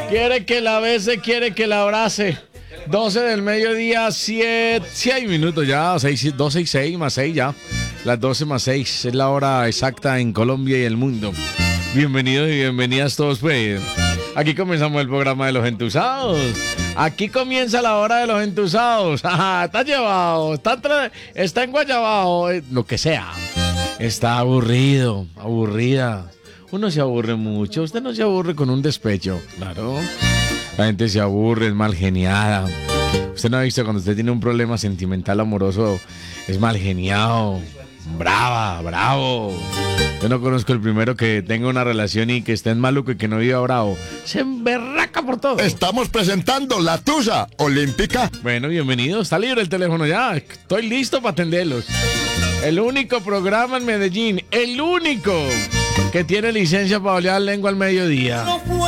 Quiere que la bese, quiere que la abrace. 12 del mediodía, 7 minutos ya, 12 y 6 más 6 ya. Las 12 más 6 es la hora exacta en Colombia y el mundo. Bienvenidos y bienvenidas todos, pues. Aquí comenzamos el programa de los entusados. Aquí comienza la hora de los entusados. Está llevado, está enguayabado, lo que sea. Está aburrido, aburrida. Uno se aburre mucho. Usted no se aburre con un despecho, claro. La gente se aburre, es mal geniada. Usted no ha visto cuando usted tiene un problema sentimental, amoroso, es mal geniado. Brava, bravo. Yo no conozco el primero que tenga una relación y que esté en maluco y que no viva bravo. Se emberraca por todo. Estamos presentando la Tusa Olímpica. Bueno, bienvenido. Está libre el teléfono ya. Estoy listo para atenderlos. El único programa en Medellín, el único que tiene licencia para olear lengua al mediodía.